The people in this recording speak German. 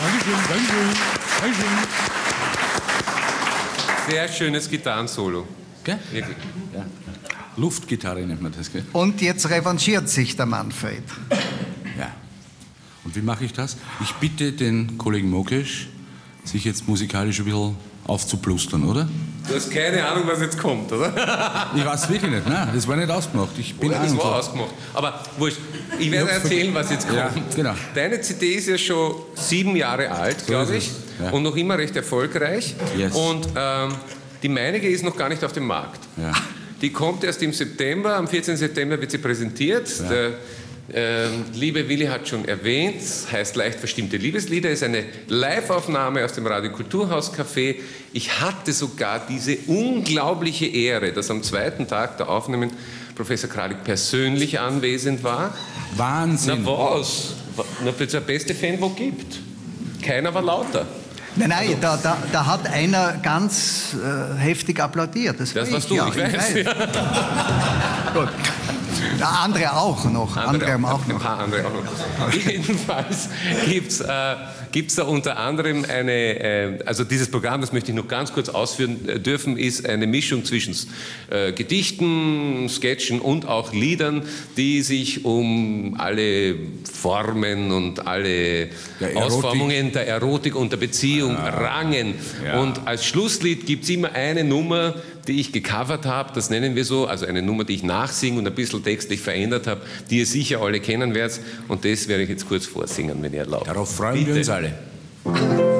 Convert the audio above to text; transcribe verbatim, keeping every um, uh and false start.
Dankeschön, Dankeschön, Dankeschön. Sehr schönes Gitarrensolo. Gell? Wirklich. Ja. Luftgitarre nennt man das, gell? Und jetzt revanchiert sich der Manfred. Ja. Und wie mache ich das? Ich bitte den Kollegen Mokesh, sich jetzt musikalisch ein bisschen aufzuplustern, oder? Du hast keine Ahnung, was jetzt kommt, oder? Ich weiß wirklich nicht, nein, das war nicht ausgemacht. Ich bin oder, das war ausgemacht. Aber wurscht, ich werde erzählen, was jetzt kommt. Ja, genau. Deine C D ist ja schon sieben Jahre alt, So glaube ist ich, es, ja. und noch immer recht erfolgreich. Yes. Und ähm, die meinige ist noch gar nicht auf dem Markt. Ja. Die kommt erst im September, am vierzehnten September wird sie präsentiert. Ja. Der ähm, liebe Willi hat schon erwähnt, heißt leicht verstimmte Liebeslieder, ist eine Live-Aufnahme aus dem Radio Kulturhaus Café. Ich hatte sogar diese unglaubliche Ehre, dass am zweiten Tag der Aufnahmen Professor Kralik persönlich anwesend war. Wahnsinn. Na was? Na, das ist der beste Fan, wo es gibt. Keiner war lauter. Nein, nein, da, da, da hat einer ganz äh, heftig applaudiert. Das, Das war warst ich, du, ja, ich weiß. weiß. Gut. Ja, andere auch noch. Andere, Andere haben auch Ein noch. paar andere auch noch. Jedenfalls gibt es äh, gibt's da unter anderem eine, äh, also dieses Programm, das möchte ich noch ganz kurz ausführen äh, dürfen, ist eine Mischung zwischen äh, Gedichten, Sketchen und auch Liedern, die sich um alle Formen und alle Der Ausformungen der Erotik und der Beziehung Ah. rangen. Ja. Und als Schlusslied gibt es immer eine Nummer, die ich gecovert habe, das nennen wir so, also eine Nummer, die ich nachsinge und ein bisschen textlich verändert habe, die ihr sicher alle kennen werdet. Und das werde ich jetzt kurz vorsingen, wenn ihr erlaubt. Darauf freuen Bitte. wir uns alle.